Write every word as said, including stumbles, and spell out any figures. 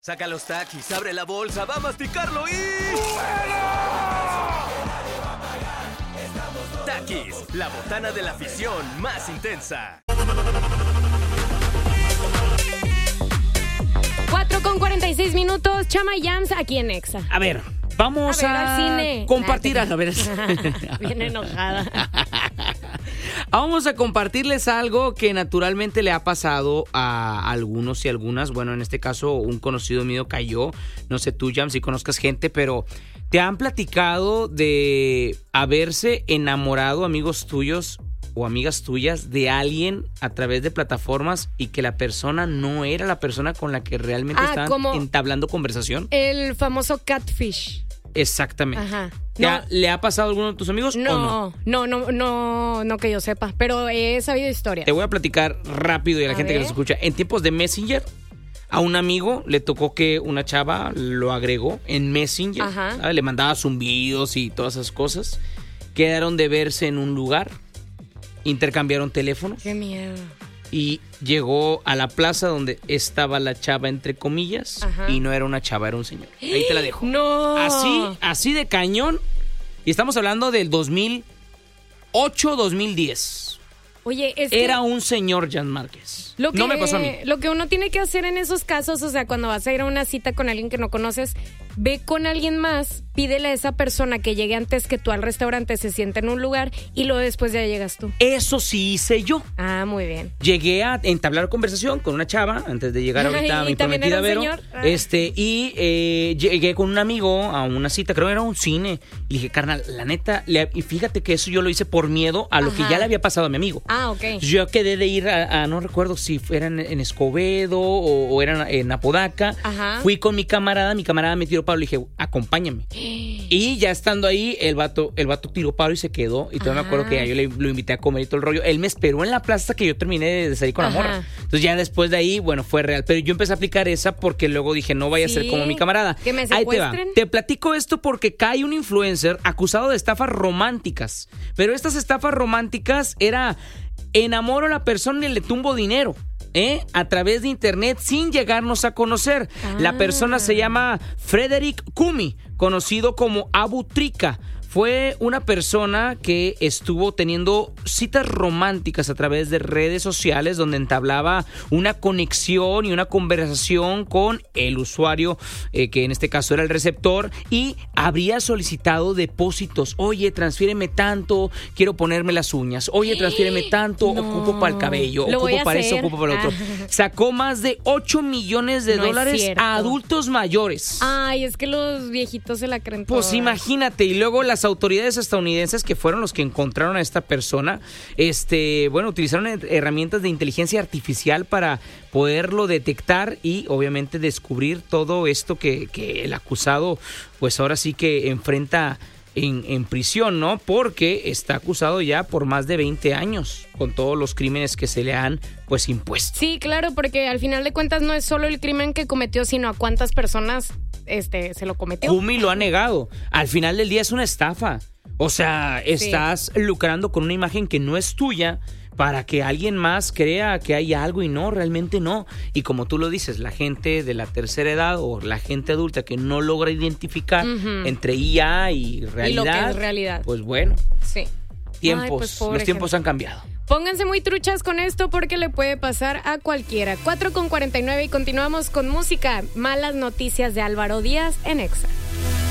Saca los Takis, abre la bolsa, va a masticarlo y... Takis, la botana de la afición más intensa. cuatro con cuarenta y seis minutos, Chama Yams aquí en Exa. A ver, vamos a, ver, a, al cine. compartir. Ah, a ver. Bien enojada. Vamos a compartirles algo que naturalmente le ha pasado a algunos y algunas. Bueno, en este caso, un conocido mío cayó. No sé tú, Jam, si conozcas gente, pero te han platicado de haberse enamorado, amigos tuyos o amigas tuyas, de alguien a través de plataformas y que la persona no era la persona con la que realmente Ah, estaban como entablando conversación. El famoso catfish. Exactamente. Ajá. ¿Te No. ha- ¿Le ha pasado a alguno de tus amigos No, o no? no, no, no, no que yo sepa, pero he sabido historias. Te voy a platicar rápido y a la A gente que ver. nos escucha. En tiempos de Messenger, a un amigo le tocó que una chava lo agregó en Messenger. Ajá. ¿Sabe? Le mandaba zumbidos y todas esas cosas. Quedaron de verse en un lugar. Intercambiaron teléfonos. Qué miedo. Y llegó a la plaza donde estaba la chava, entre comillas. Ajá. Y no era una chava, era un señor. Ahí te la dejo. No. Así, así de cañón. Y estamos hablando del dos mil ocho, dos mil diez. Oye, es que Era un señor, Jan Márquez. Lo que, no me pasó a mí. Lo que uno tiene que hacer en esos casos, o sea, cuando vas a ir a una cita con alguien que no conoces, ve con alguien más, pídele a esa persona que llegue antes que tú al restaurante, se sienta en un lugar y luego después ya llegas tú. Eso sí hice yo. Ah, muy bien. Llegué a entablar conversación con una chava antes de llegar ahorita a ¿Y mi también prometida era un Vero. señor? Ah. Este, y eh, llegué con un amigo a una cita, creo que era un cine. Y le dije, carnal, la neta, le- y fíjate que eso yo lo hice por miedo a lo Ajá. que ya le había pasado a mi amigo. Ah, ok. Yo quedé de ir a, a- no recuerdo si era en, en Escobedo o, o era en Apodaca. Ajá. Fui con mi camarada, mi camarada me tiró paro, le dije, acompáñame. Y ya estando ahí, el vato, el vato tiró paro y se quedó. Y todavía me acuerdo Ajá. que ya yo le, lo invité a comer y todo el rollo. Él me esperó en la plaza hasta que yo terminé de salir con la Ajá. morra. Entonces ya después de ahí, bueno, fue real. Pero yo empecé a aplicar esa porque luego dije, no vaya a ser Sí, como mi camarada. que me Ahí te va. secuestren. Te platico esto porque cae un influencer acusado de estafas románticas. Pero estas estafas románticas era enamoro a la persona y le tumbo dinero. ¿Eh? A través de internet sin llegarnos a conocer. Ah. La persona se llama Frederick Kumi, conocido como Abu Trika. Fue una persona que estuvo teniendo citas románticas a través de redes sociales donde entablaba una conexión y una conversación con el usuario, eh, que en este caso era el receptor, y habría solicitado depósitos. Oye, transfiéreme tanto, quiero ponerme las uñas. Oye, transfiéreme tanto, No. ocupo para el cabello, Lo voy ocupo a para eso, hacer. ocupo para lo otro. Ah. Sacó más de ocho millones de No es dólares cierto. a adultos mayores. Ay, es que los viejitos se la creen Pues toda. imagínate, y luego las autoridades estadounidenses, que fueron los que encontraron a esta persona, este, bueno, utilizaron her- herramientas de inteligencia artificial para poderlo detectar y obviamente descubrir todo esto que, que el acusado, pues ahora sí que enfrenta en, en prisión, ¿no? Porque está acusado ya por más de veinte años con todos los crímenes que se le han, pues, impuesto. Sí, claro, porque al final de cuentas no es solo el crimen que cometió, sino a cuántas personas este se lo cometió. Kumi lo ha negado. Al final del día es una estafa. O sea, estás lucrando con una imagen que no es tuya para que alguien más crea que hay algo y no, realmente no. Y como tú lo dices, la gente de la tercera edad o la gente adulta que no logra identificar Ujú. entre I A y realidad, Y lo que es realidad. pues bueno, Sí. tiempos, Ay, pues, pobre los tiempos gente. han cambiado. Pónganse muy truchas con esto porque le puede pasar a cualquiera. cuatro con cuarenta y nueve y continuamos con música. Malas noticias de Álvaro Díaz en Exa.